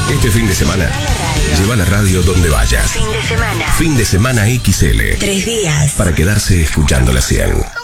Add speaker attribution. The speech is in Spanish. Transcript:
Speaker 1: Este fin de semana, lleva la radio donde vayas.
Speaker 2: Fin de semana.
Speaker 1: Fin de semana XL.
Speaker 2: 3 días.
Speaker 1: Para quedarse escuchando la 100.